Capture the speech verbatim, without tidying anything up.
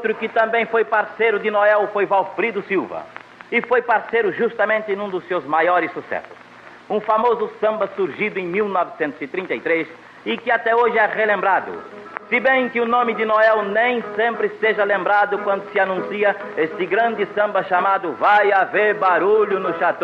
outro que também foi parceiro de Noel foi Valfrido Silva. E foi parceiro justamente num dos seus maiores sucessos. Um famoso samba surgido em mil novecentos e trinta e três e que até hoje é relembrado. Se bem que o nome de Noel nem sempre seja lembrado quando se anuncia este grande samba chamado Vai Haver Barulho no Chateau.